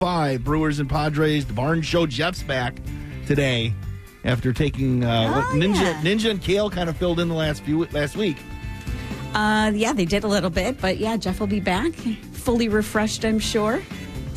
5, Brewers and Padres. The Barn Show. Jeff's back today after taking Ninja and Kale kind of filled in the last week. Yeah, they did a little bit, but yeah, Jeff will be back, fully refreshed, I'm sure.